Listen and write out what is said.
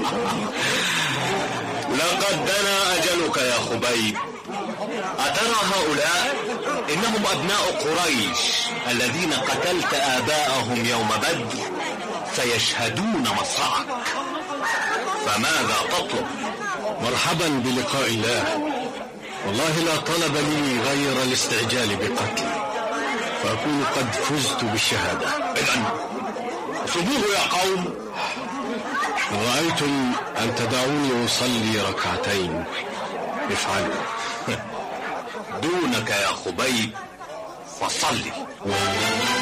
لقد دنا أجلك يا خبيب. أترى هؤلاء؟ إنهم أبناء قريش الذين قتلت آباءهم يوم بدر، سيشهدون مصرعك. فماذا تطلب؟ مرحبا بلقاء الله. والله لا طلب لي غير الاستعجال بقتلي، فأكون قد فزت بالشهادة. إذن سبوه يا قوم. إن رأيتم أن تدعوني أصلي ركعتين افعلوا. دونك يا خبيب، فصلي.